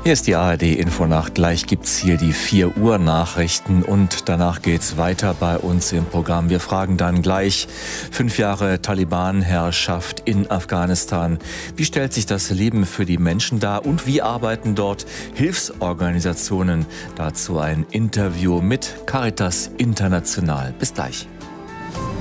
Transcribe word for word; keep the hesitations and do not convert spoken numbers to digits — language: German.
Hier ist die A R D-Infonacht. Gleich gibt's hier die vier Uhr Nachrichten und danach geht's weiter bei uns im Programm. Wir fragen dann gleich: Fünf Jahre Taliban-Herrschaft in Afghanistan. Wie stellt sich das Leben für die Menschen dar und wie arbeiten dort Hilfsorganisationen? Dazu ein Interview mit Caritas International. Bis gleich.